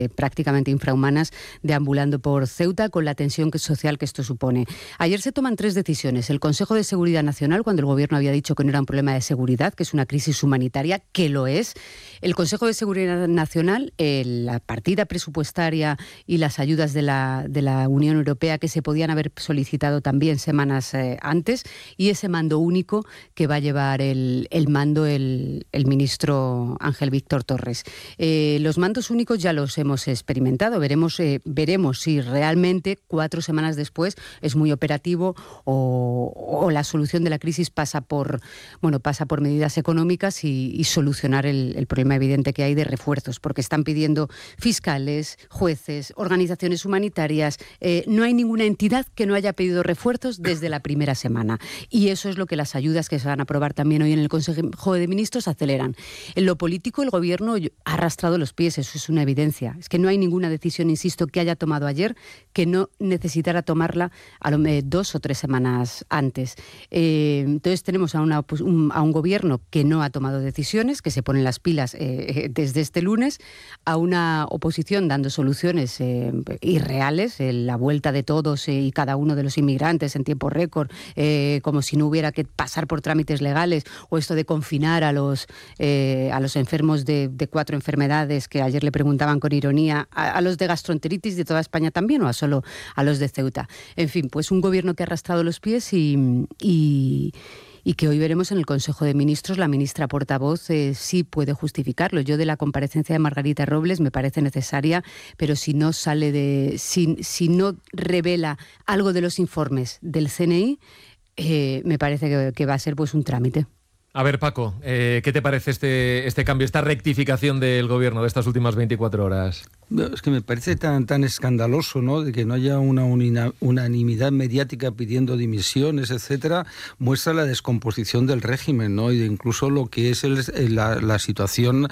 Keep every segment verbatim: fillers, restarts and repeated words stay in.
prácticamente infrahumanas deambulando por Ceuta con la tensión social que esto supone. Ayer se toman tres decisiones. El Consejo de Seguridad Nacional, cuando el Gobierno había dicho que no era un problema de seguridad, que es una crisis humanitaria, que lo es. El Consejo de Seguridad Nacional, eh, la partida presupuestaria y las ayudas de la, de la Unión Europea que se podían haber solicitado también semanas eh, antes, y ese mando único que va a llevar el, el mando el, el ministro Ángel Víctor Torres. Eh, los mandos únicos ya los hemos experimentado. Veremos, eh, veremos si realmente cuatro semanas después es muy operativo o, o la solución de la crisis pasa por, bueno, pasa por medidas económicas y, y solucionar el, el problema evidente que hay de refuerzos, porque están pidiendo fiscales, jueces, organizaciones humanitarias. Eh, no hay ninguna entidad que no haya pedido refuerzos desde la primera semana. Y eso es lo que las ayudas que se van a aprobar también hoy en el Consejo de Ministros aceleran. En lo político, el Gobierno ha arrastrado los pies, eso es una evidencia. Es que no hay ninguna decisión, insisto, que haya tomado ayer que no necesitara tomarla a lo mejor dos o tres semanas antes. Eh, entonces tenemos a, una, pues, un, a un gobierno que no ha tomado decisiones, que se ponen las pilas eh, desde este lunes, a una oposición dando soluciones eh, irreales, eh, la vuelta de todos eh, y cada uno de los inmigrantes en tiempo récord, eh, como si no hubiera que pasar por trámites legales, o esto de confinar a los, eh, a los enfermos de, de cuatro enfermedades que ayer le preguntaban con ironía A, a los de gastroenteritis de toda España también, o a solo a los de Ceuta. En fin, pues un gobierno que ha arrastrado los pies y, y, y que hoy veremos en el Consejo de Ministros. La ministra portavoz eh, sí puede justificarlo. Yo de la comparecencia de Margarita Robles me parece necesaria, pero si no sale de, si, si no revela algo de los informes del C N I, eh, me parece que, que va a ser pues un trámite. A ver, Paco, eh, ¿qué te parece este, este cambio, esta rectificación del Gobierno de estas últimas veinticuatro horas? Es que me parece tan, tan escandaloso, ¿no?, de que no haya una unina, unanimidad mediática pidiendo dimisiones, etcétera. Muestra la descomposición del régimen, ¿no?, y de incluso lo que es el, la, la situación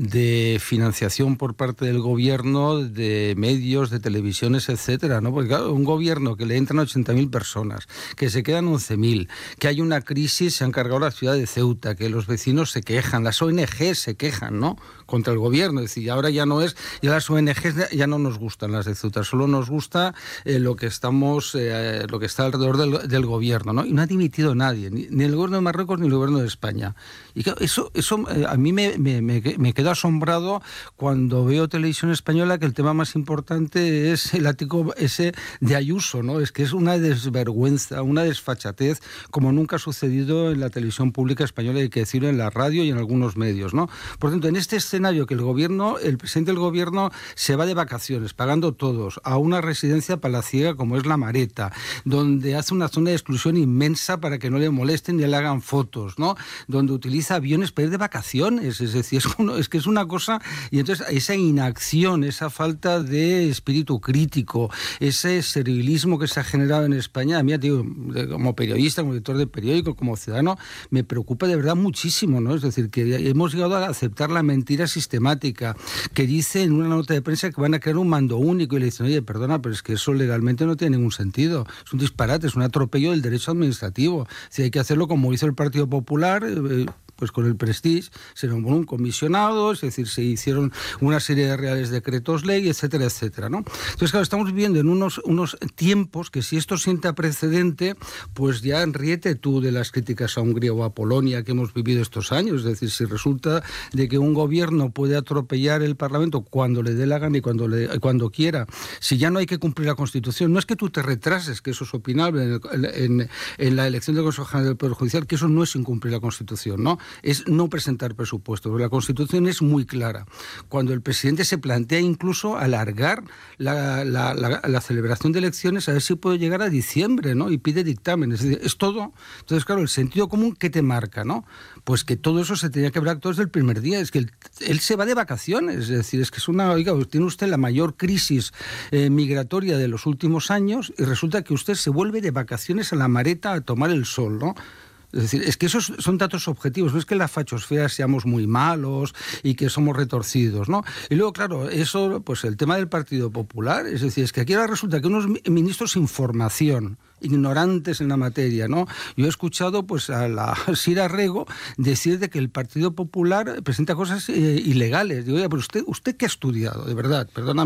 de financiación por parte del Gobierno de medios, de televisiones, etcétera, ¿no? Porque claro, un Gobierno que le entran ochenta mil personas, que se quedan once mil, que hay una crisis, se han cargado la ciudad de Ceuta, que los vecinos se quejan, las O N G se quejan, ¿no?, contra el Gobierno. Es decir, ahora ya no es, ya las O N G ya no nos gustan las de Ceuta, solo nos gusta eh, lo que estamos, eh, lo que está alrededor del, del Gobierno, ¿no? Y no ha dimitido nadie, ni, ni el Gobierno de Marruecos ni el Gobierno de España. Y claro, eso, eso eh, a mí me, me, me, me quedo asombrado cuando veo televisión española, que el tema más importante es el ático ese de Ayuso, ¿no? Es que es una desvergüenza, una desfachatez como nunca ha sucedido en la televisión pública española. Hay que decirlo, en la radio y en algunos medios, ¿no? Por tanto, en este escenario que el gobierno, el presidente del gobierno se va de vacaciones, pagando todos, a una residencia palaciega como es La Mareta, donde hace una zona de exclusión inmensa para que no le molesten ni le hagan fotos, ¿no? Donde utiliza aviones para ir de vacaciones, es decir, es, uno, es que es una cosa, y entonces esa inacción, esa falta de espíritu crítico, ese servilismo que se ha generado en España, a mí, digo, como periodista, como director de periódico, como ciudadano, me preocupa de verdad muchísimo, ¿no? Es decir, que hemos llegado a aceptar la mentira sistemática, que dice en una nota de prensa que van a crear un mando único, y le dicen, oye, perdona, pero es que eso legalmente no tiene ningún sentido, es un disparate, es un atropello del derecho administrativo. Si hay que hacerlo como hizo el Partido Popular, eh, pues con el Prestige, se nombró un comisionado, es decir, se hicieron una serie de reales decretos ley, etcétera, etcétera, ¿no? Entonces, claro, estamos viviendo en unos, unos tiempos que si esto sienta precedente, pues ya enriete tú de las críticas a Hungría o a Polonia que hemos vivido estos años. Es decir, si resulta de que un gobierno puede atropellar el Parlamento cuando le dé la gana y cuando, le, cuando quiera, si ya no hay que cumplir la Constitución, no es que tú te retrases, que eso es opinable en, el, en, en la elección del Consejo General del Poder Judicial, que eso no es incumplir la Constitución, ¿no? Es no presentar presupuestos. La Constitución es muy clara. Cuando el presidente se plantea incluso alargar la, la, la, la celebración de elecciones, a ver si puede llegar a diciembre, ¿no?, y pide dictamen. Es decir, es todo. Entonces, claro, el sentido común, ¿qué te marca, no? Pues que todo eso se tenía que ver todo desde el primer día. Es que él, él se va de vacaciones. Es decir, es que es una... Oiga, tiene usted la mayor crisis eh, migratoria de los últimos años y resulta que usted se vuelve de vacaciones a La Mareta a tomar el sol, ¿no? Es decir, es que esos son datos objetivos, no es que en la fachosfera seamos muy malos y que somos retorcidos, ¿no? Y luego, claro, eso, pues el tema del Partido Popular, es decir, es que aquí ahora resulta que unos ministros sin formación, ignorantes en la materia, ¿no? Yo he escuchado pues a la Sira Rego decir de que el Partido Popular presenta cosas eh, ilegales. Digo, oye, pero usted, ¿usted qué ha estudiado? De verdad, perdóname.